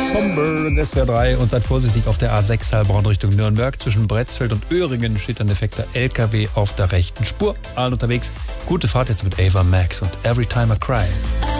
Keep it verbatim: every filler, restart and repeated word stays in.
Somber und S W R drei und seid vorsichtig auf der A sechs Heilbronn Richtung Nürnberg. Zwischen Bretzfeld und Öhringen steht ein defekter L K W auf der rechten Spur. Allen unterwegs. Gute Fahrt jetzt mit Ava Max und Every Time I Cry.